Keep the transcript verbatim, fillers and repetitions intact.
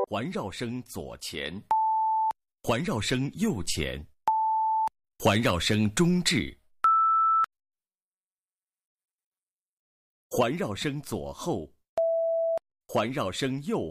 环绕声左前，环绕声右前，环绕声中置，环绕声左后，环绕声右